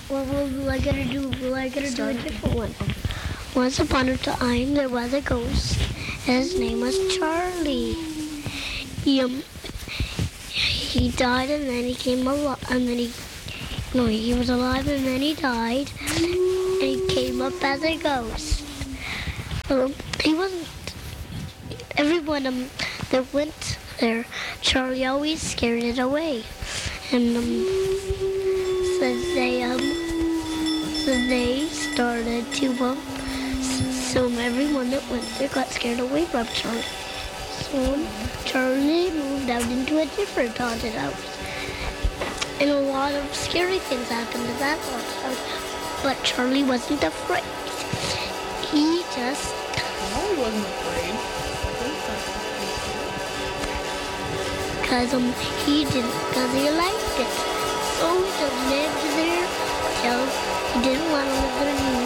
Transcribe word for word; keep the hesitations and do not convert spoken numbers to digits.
What will I gotta do? Will I gotta do a Start. different one? Once upon a time, there was a ghost. His name was Charlie. He um, he died and then he came alive, and then he no, he was alive and then he died, and he came up as a ghost. Um, he wasn't. Everyone um that went there, Charlie always scared it away, and um, so they um, so they started to um, s- so everyone that went there got scared away from Charlie. So Charlie moved out into a different haunted house, and a lot of scary things happened in that haunted house. But Charlie wasn't afraid. He just Molly wasn't afraid. Because um, he didn't, because he liked it. So he just lived there till he didn't want to live there anymore.